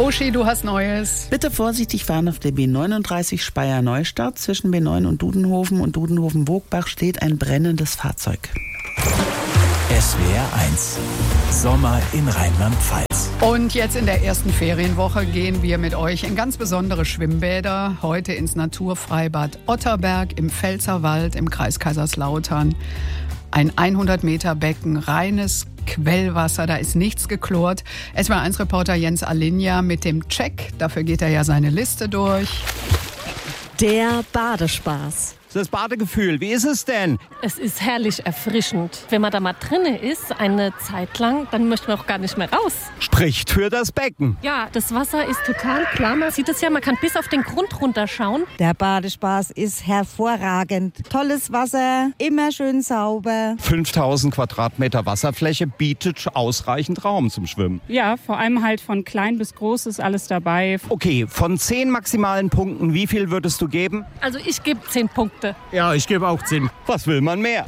Uschi, du hast Neues. Bitte vorsichtig fahren auf der B39 Speyer-Neustadt. Zwischen B9 und Dudenhofen-Wogbach steht ein brennendes Fahrzeug. SWR 1. Sommer in Rheinland-Pfalz. Und jetzt in der ersten Ferienwoche gehen wir mit euch in ganz besondere Schwimmbäder. Heute ins Naturfreibad Otterberg im Pfälzerwald im Kreis Kaiserslautern. Ein 100-Meter-Becken, reines Quellwasser, da ist nichts geklort. SWR1-Reporter Jens Alinja mit dem Check. Dafür geht er ja seine Liste durch. Der Badespaß. Das Badegefühl, wie ist es denn? Es ist herrlich erfrischend. Wenn man da mal drinne ist, eine Zeit lang, dann möchte man auch gar nicht mehr raus. Spricht für das Becken. Ja, das Wasser ist total klar. Man sieht es ja, man kann bis auf den Grund runterschauen. Der Badespaß ist hervorragend. Tolles Wasser, immer schön sauber. 5000 Quadratmeter Wasserfläche bietet ausreichend Raum zum Schwimmen. Ja, vor allem halt von klein bis groß ist alles dabei. Okay, von 10 maximalen Punkten, wie viel würdest du geben? Also ich gebe 10 Punkte. Ja, ich gebe auch 10. Was will man mehr?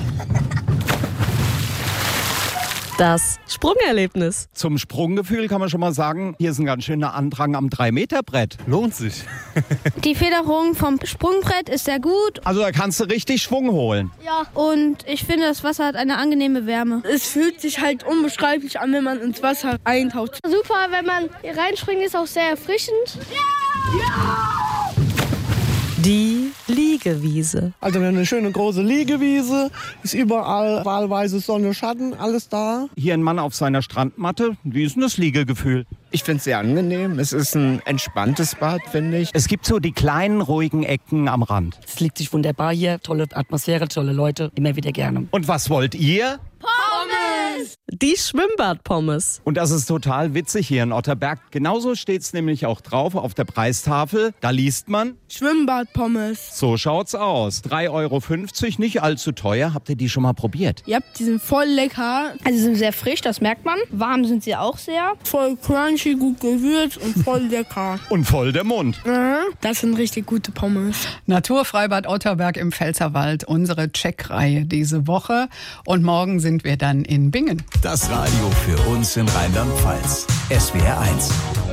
Das Sprungerlebnis. Zum Sprunggefühl kann man schon mal sagen, hier ist ein ganz schöner Andrang am 3-Meter-Brett. Lohnt sich. Die Federung vom Sprungbrett ist sehr gut. Also da kannst du richtig Schwung holen. Ja, und ich finde, das Wasser hat eine angenehme Wärme. Es fühlt sich halt unbeschreiblich an, wenn man ins Wasser eintaucht. Super, wenn man hier reinspringt, ist auch sehr erfrischend. Ja! Die Liegewiese. Also eine schöne große Liegewiese, ist überall wahlweise Sonne, Schatten, alles da. Hier ein Mann auf seiner Strandmatte. Wie ist denn das Liegegefühl? Ich finde es sehr angenehm. Es ist ein entspanntes Bad, finde ich. Es gibt so die kleinen, ruhigen Ecken am Rand. Es liegt sich wunderbar hier. Tolle Atmosphäre, tolle Leute. Immer wieder gerne. Und was wollt ihr? Pommes! Die Schwimmbadpommes. Und das ist total witzig hier in Otterberg. Genauso steht es nämlich auch drauf auf der Preistafel. Da liest man Schwimmbadpommes. So schaut's aus. 3,50 €, nicht allzu teuer. Habt ihr die schon mal probiert? Ja, die sind voll lecker. Also sie sind sehr frisch, das merkt man. Warm sind sie auch sehr. Voll crunchy, gut gewürzt und voll lecker. Und voll der Mund. Das sind richtig gute Pommes. Naturfreibad Otterberg im Pfälzerwald, unsere Checkreihe diese Woche. Und morgen sind wir dann in Bingen. Das Radio für uns in Rheinland-Pfalz. SWR 1.